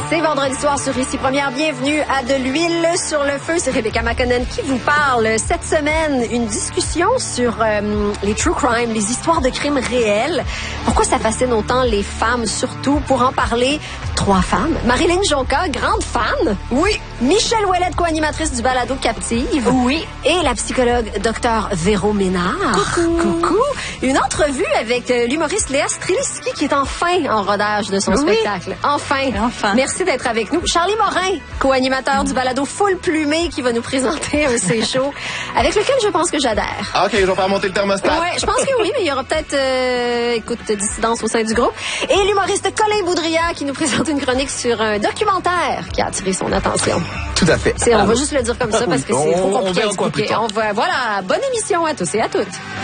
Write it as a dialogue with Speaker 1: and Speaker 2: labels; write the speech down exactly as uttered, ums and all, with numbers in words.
Speaker 1: C'est vendredi soir sur Ici Première. Bienvenue à De l'huile sur le feu. C'est Rebecca McConnell qui vous parle. Cette semaine, une discussion sur euh, les true crime, les histoires de crimes réels. Pourquoi ça fascine autant les femmes, surtout? Pour en parler, trois femmes. Marilyn Jonca, grande fan.
Speaker 2: Oui.
Speaker 1: Michel Ouellette, co-animatrice du balado Captive.
Speaker 2: Oui.
Speaker 1: Et la psychologue Dr Véro Ménard.
Speaker 2: Coucou.
Speaker 1: Coucou. Une entrevue avec euh, l'humoriste Léa Streliski qui est enfin en rodage de son
Speaker 2: Oui.
Speaker 1: spectacle. Enfin.
Speaker 2: Enfin.
Speaker 1: Merci d'être avec nous. Charlie Morin, co-animateur du balado Full Plumé, qui va nous présenter un C show avec lequel je pense que j'adhère.
Speaker 3: Ah, OK, je vais faire monter le thermostat.
Speaker 1: Ouais, je pense que oui, mais il y aura peut-être, euh, écoute, dissidence au sein du groupe. Et l'humoriste Colin Boudria qui nous présente une chronique sur un documentaire qui a attiré son attention.
Speaker 3: Tout à fait.
Speaker 1: C'est, on va juste le dire comme ça parce que c'est
Speaker 3: On-
Speaker 1: trop
Speaker 3: on
Speaker 1: compliqué à
Speaker 3: verra quoi plus
Speaker 1: expliquer.
Speaker 3: tard.
Speaker 1: On va, voilà, bonne émission à tous et à toutes.